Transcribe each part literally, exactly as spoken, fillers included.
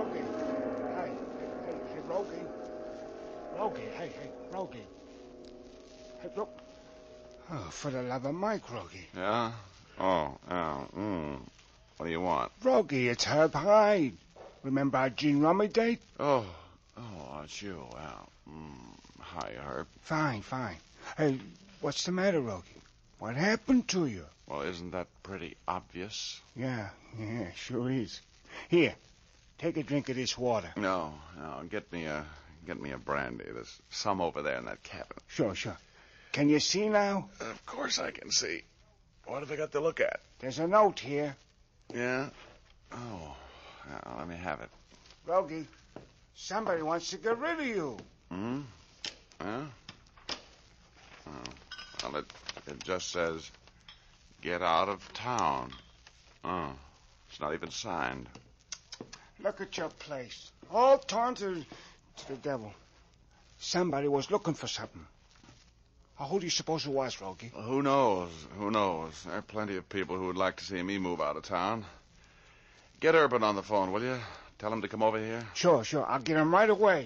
Rogie. Hey, hey, hey, hey, Rogie. Rogie, hey, hey, Rogie. Hey, look. Oh, for the love of Mike, Rogie. Yeah? Oh, yeah. Mm. What do you want? Rogie, it's Herb Hyde. Remember our Gene Rummy date? Oh, oh, it's you. Yeah. Mm. Hi, Herb. Fine, fine. Hey, what's the matter, Rogie? What happened to you? Well, isn't that pretty obvious? Yeah, yeah, sure is. Here, take a drink of this water. No, no. Get me a, get me a brandy. There's some over there in that cabinet. Sure, sure. Can you see now? Of course I can see. What have I got to look at? There's a note here. Yeah? Oh, yeah, let me have it. Rogie, somebody wants to get rid of you. Hmm? Yeah? Oh, well, it, it just says, get out of town. Oh, it's not even signed. Look at your place. All torn to, to the devil. Somebody was looking for something. Who do you suppose it was, Rogie? Well, who knows? Who knows? There are plenty of people who would like to see me move out of town. Get Urban on the phone, will you? Tell him to come over here. Sure, sure. I'll get him right away.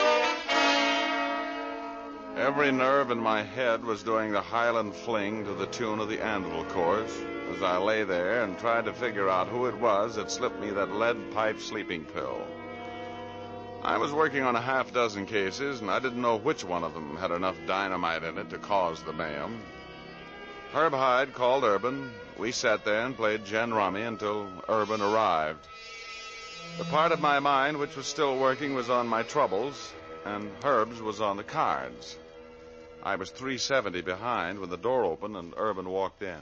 Every nerve in my head was doing the Highland Fling to the tune of the Anvil Chorus as I lay there and tried to figure out who it was that slipped me that lead pipe sleeping pill. I was working on a half dozen cases, and I didn't know which one of them had enough dynamite in it to cause the mayhem. Herb Hyde called Urban. We sat there and played gin rummy until Urban arrived. The part of my mind which was still working was on my troubles, and Herb's was on the cards. I was three seventy behind when the door opened and Urban walked in.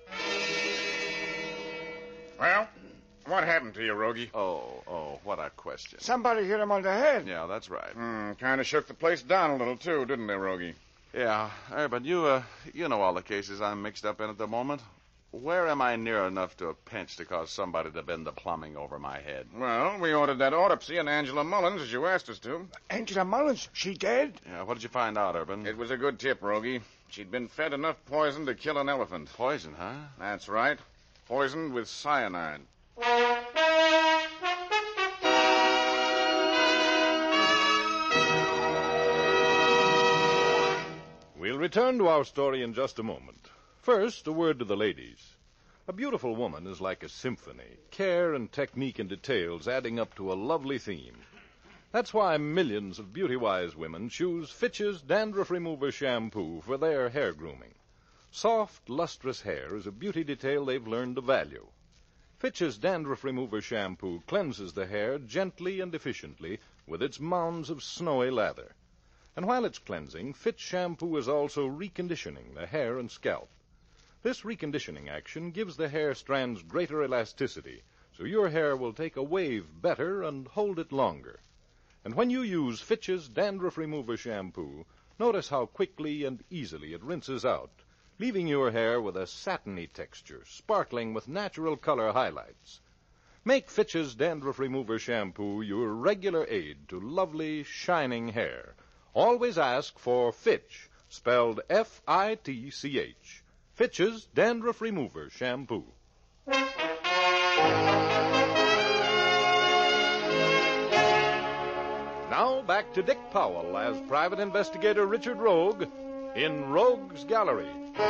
Well, what happened to you, Rogie? Oh, oh, what a question. Somebody hit him on the head. Yeah, that's right. Hmm, kind of shook the place down a little, too, didn't they, Rogie? Yeah, Urban, you, uh, you know all the cases I'm mixed up in at the moment. Where am I near enough to a pinch to cause somebody to bend the plumbing over my head? Well, we ordered that autopsy on Angela Mullins, as you asked us to. Angela Mullins, she dead? Yeah, what did you find out, Urban? It was a good tip, Rogie. She'd been fed enough poison to kill an elephant. Poison, huh? That's right. Poisoned with cyanide. We'll return to our story in just a moment. First, a word to the ladies. A beautiful woman is like a symphony, care and technique and details adding up to a lovely theme. That's why millions of beauty-wise women choose Fitch's Dandruff Remover Shampoo for their hair grooming. Soft, lustrous hair is a beauty detail they've learned to value. Fitch's Dandruff Remover Shampoo cleanses the hair gently and efficiently with its mounds of snowy lather. And while it's cleansing, Fitch shampoo is also reconditioning the hair and scalp. This reconditioning action gives the hair strands greater elasticity, so your hair will take a wave better and hold it longer. And when you use Fitch's Dandruff Remover Shampoo, notice how quickly and easily it rinses out, leaving your hair with a satiny texture, sparkling with natural color highlights. Make Fitch's Dandruff Remover Shampoo your regular aid to lovely, shining hair. Always ask for Fitch, spelled F I T C H. Fitch's Dandruff Remover Shampoo. Now back to Dick Powell as Private Investigator Richard Rogue in Rogue's Gallery.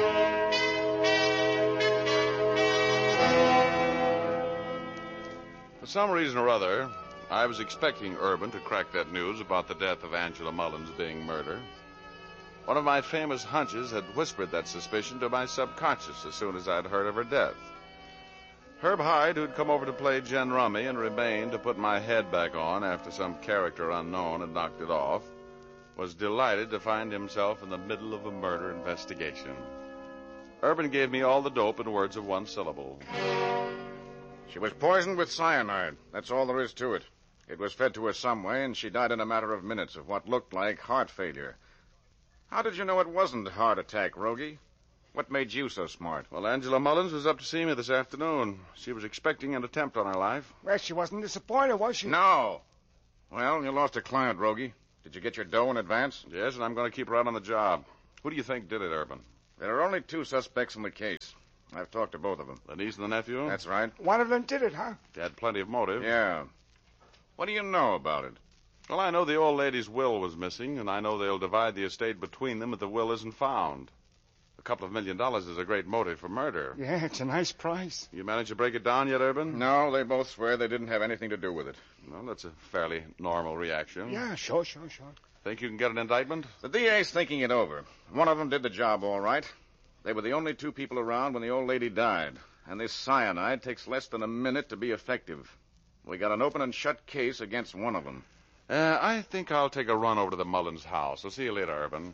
For some reason or other, I was expecting Urban to crack that news about the death of Angela Mullins being murder. One of my famous hunches had whispered that suspicion to my subconscious as soon as I'd heard of her death. Herb Hyde, who'd come over to play gin rummy and remained to put my head back on after some character unknown had knocked it off, was delighted to find himself in the middle of a murder investigation. Urban gave me all the dope in words of one syllable. She was poisoned with cyanide. That's all there is to it. It was fed to her some way, and she died in a matter of minutes of what looked like heart failure. How did you know it wasn't a heart attack, Rogie? What made you so smart? Well, Angela Mullins was up to see me this afternoon. She was expecting an attempt on her life. Well, she wasn't disappointed, was she? No. Well, you lost a client, Rogie. Did you get your dough in advance? Yes, and I'm going to keep her out on the job. Who do you think did it, Urban? There are only two suspects in the case. I've talked to both of them. The niece and the nephew? That's right. One of them did it, huh? They had plenty of motive. Yeah. What do you know about it? Well, I know the old lady's will was missing, and I know they'll divide the estate between them if the will isn't found. A couple of million dollars is a great motive for murder. Yeah, it's a nice price. You managed to break it down yet, Urban? No, they both swear they didn't have anything to do with it. Well, that's a fairly normal reaction. Yeah, sure, sure, sure. Think you can get an indictment? The D A's thinking it over. One of them did the job all right. They were the only two people around when the old lady died. And this cyanide takes less than a minute to be effective. We got an open and shut case against one of them. Uh, I think I'll take a run over to the Mullins house. I'll see you later, Urban.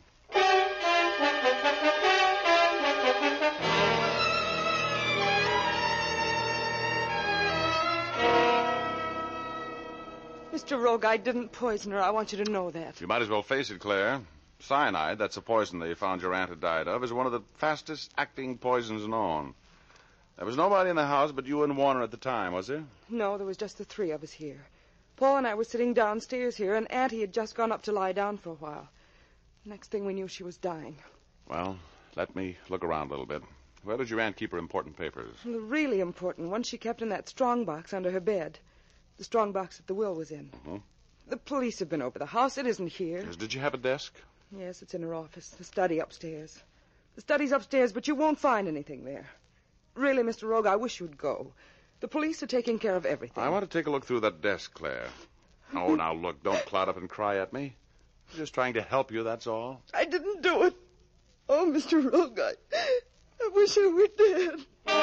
Mister Rogue, I didn't poison her. I want you to know that. You might as well face it, Claire. Cyanide, that's a poison they found your aunt had died of, is one of the fastest-acting poisons known. There was nobody in the house but you and Warner at the time, was there? No, there was just the three of us here. Paul and I were sitting downstairs here, and Auntie had just gone up to lie down for a while. Next thing we knew, she was dying. Well, let me look around a little bit. Where did your aunt keep her important papers? The really important ones she kept in that strong box under her bed. The strong box that the will was in. Mm-hmm. The police have been over the house. It isn't here. Yes, did you have a desk? Yes, it's in her office. The study upstairs. The study's upstairs, but you won't find anything there. Really, Mister Rogue, I wish you'd go. The police are taking care of everything. I want to take a look through that desk, Claire. Oh, now, look, don't cloud up and cry at me. I'm just trying to help you, that's all. I didn't do it. Oh, Mister Rogue, I, I wish I were dead.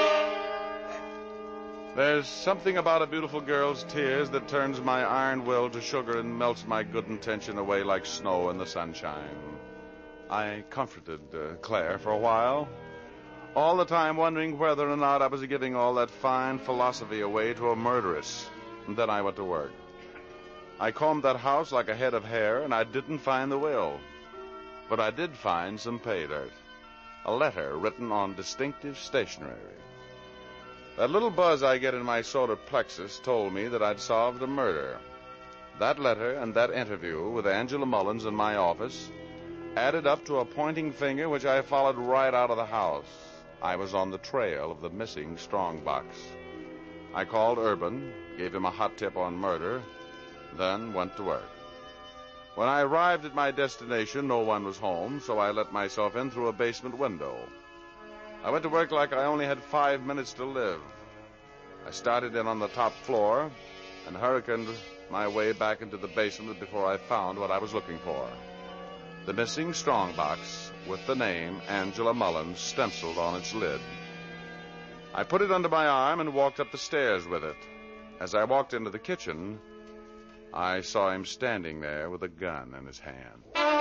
There's something about a beautiful girl's tears that turns my iron will to sugar and melts my good intention away like snow in the sunshine. I comforted uh, Claire for a while, all the time wondering whether or not I was giving all that fine philosophy away to a murderess. And then I went to work. I combed that house like a head of hair, and I didn't find the will. But I did find some pay dirt. A letter written on distinctive stationery. That little buzz I get in my solar plexus told me that I'd solved a murder. That letter and that interview with Angela Mullins in my office added up to a pointing finger which I followed right out of the house. I was on the trail of the missing strongbox. I called Urban, gave him a hot tip on murder, then went to work. When I arrived at my destination, no one was home, so I let myself in through a basement window. I went to work like I only had five minutes to live. I started in on the top floor and hurricaned my way back into the basement before I found what I was looking for. The missing strongbox with the name Angela Mullins stenciled on its lid. I put it under my arm and walked up the stairs with it. As I walked into the kitchen, I saw him standing there with a gun in his hand.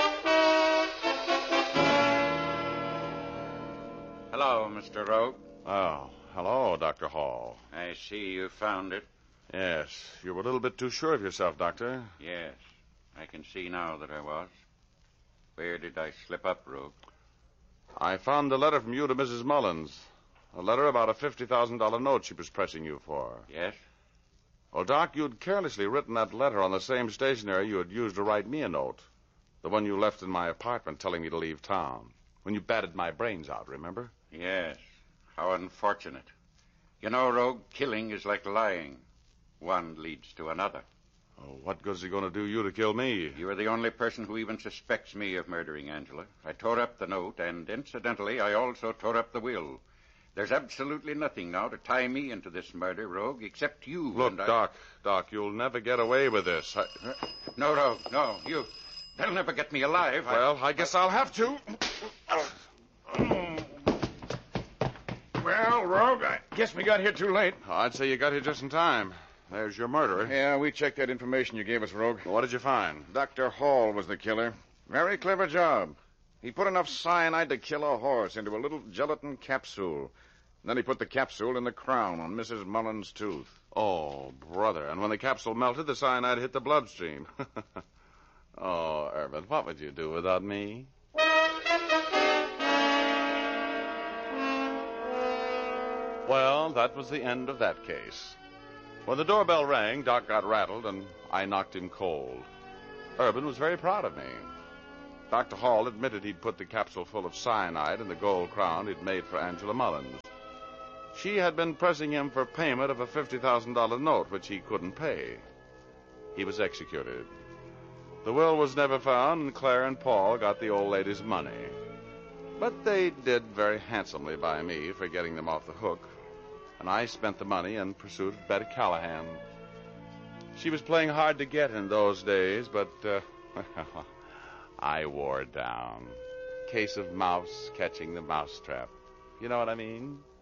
Hello, Mister Rogue. Oh, hello, Doctor Hall. I see you found it. Yes, you were a little bit too sure of yourself, Doctor. Yes, I can see now that I was. Where did I slip up, Rogue? I found a letter from you to Missus Mullins. A letter about a fifty thousand dollars note she was pressing you for. Yes? Well, Doc, you'd carelessly written that letter on the same stationery you had used to write me a note. The one you left in my apartment telling me to leave town. When you batted my brains out, remember? Yes. How unfortunate. You know, Rogue, killing is like lying. One leads to another. Oh, what good's he going to do you to kill me? You are the only person who even suspects me of murdering Angela. I tore up the note, and incidentally, I also tore up the will. There's absolutely nothing now to tie me into this murder, Rogue, except you. Look, and I... Doc, Doc, you'll never get away with this. I... No, Rogue, no, you... They'll never get me alive. Well, I, I guess I'll have to. Well, Rogue, I guess we got here too late. Oh, I'd say you got here just in time. There's your murderer. Yeah, we checked that information you gave us, Rogue. What did you find? Doctor Hall was the killer. Very clever job. He put enough cyanide to kill a horse into a little gelatin capsule. Then he put the capsule in the crown on Missus Mullins' tooth. Oh, brother. And when the capsule melted, the cyanide hit the bloodstream. Oh, Urban, what would you do without me? Well, that was the end of that case. When the doorbell rang, Doc got rattled, and I knocked him cold. Urban was very proud of me. Doctor Hall admitted he'd put the capsule full of cyanide in the gold crown he'd made for Angela Mullins. She had been pressing him for payment of a fifty thousand dollars note, which he couldn't pay. he was executed. The will was never found, and Claire and Paul got the old lady's money. But they did very handsomely by me for getting them off the hook, and I spent the money in pursuit of Betty Callahan. She was playing hard to get in those days, but uh, I wore down. Case of mouse catching the mousetrap. You know what I mean?